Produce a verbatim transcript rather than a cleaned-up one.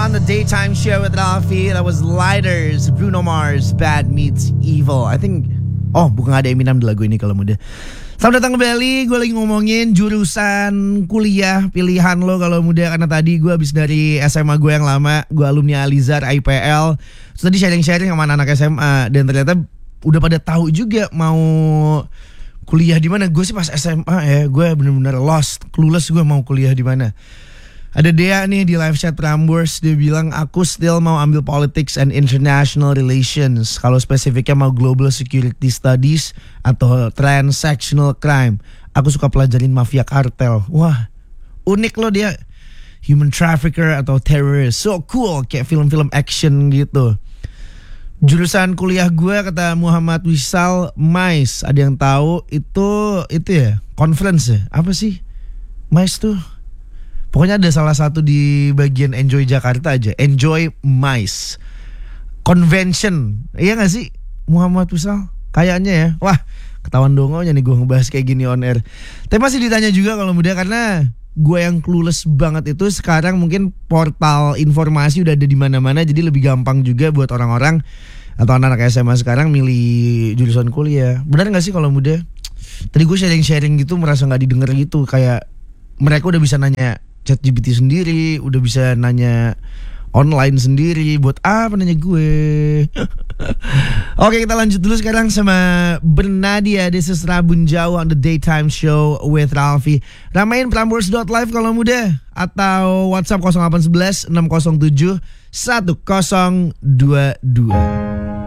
on the daytime show with Raffi. That was Lighters, Bruno Mars, Bad Meets Evil. I think, oh bukan ada Eminem di lagu ini kalau muda. Selamat datang kembali, gue lagi ngomongin jurusan kuliah pilihan lo kalau muda. Karena tadi gue habis dari S M A gue yang lama, gue alumni Alizar I P L. Terus tadi sharing-sharing sama anak-anak S M A. Dan ternyata udah pada tahu juga mau kuliah di mana. Gue sih pas S M A ya, gue bener-bener lost, clueless gue mau kuliah di mana. Ada Dea nih di live chat Prambors, dia bilang aku still mau ambil Politics and International Relations. Kalau spesifiknya mau Global Security Studies atau Transactional Crime. Aku suka pelajarin mafia kartel. Wah, unik loh dia. Human trafficker atau terrorist. So cool, kayak film-film action gitu. Jurusan kuliah gue kata Muhammad Wisal M I C E. Ada yang tahu itu itu ya, conference ya. Apa sih M I C E tuh? Pokoknya ada salah satu di bagian Enjoy Jakarta aja. Enjoy M I C E Convention. Iya gak sih Muhammad Wisal? Kayaknya ya. Wah, ketahuan dongonya nih gue ngebahas kayak gini on air. Tapi masih ditanya juga kalau muda, karena gue yang clueless banget itu sekarang mungkin portal informasi udah ada di mana-mana, jadi lebih gampang juga buat orang-orang atau anak-anak S M A sekarang milih jurusan kuliah. Benar gak sih kalau muda? Tadi gue sharing-sharing gitu merasa gak didengar gitu. Kayak mereka udah bisa nanya ChatGPT sendiri, udah bisa nanya online sendiri. Buat apa nanya gue? Oke, kita lanjut dulu sekarang sama Bernadia. This is Rabun Jawa on the daytime show with Raffi. Ramain prambors dot live kalau muda, atau WhatsApp nol delapan satu satu enam nol tujuh satu nol dua dua.